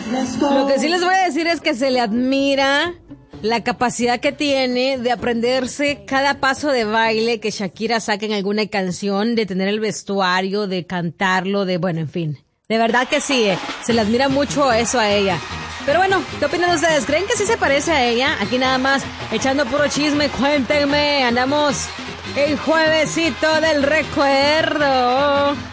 Lo que sí les voy a decir es que se le admira la capacidad que tiene de aprenderse cada paso de baile que Shakira saca en alguna canción, de tener el vestuario, de cantarlo, bueno, en fin. De verdad que sí, se le admira mucho eso a ella. Pero bueno, ¿qué opinan ustedes? ¿Creen que sí se parece a ella? Aquí nada más, echando puro chisme, cuéntenme. Andamos el juevesito del recuerdo.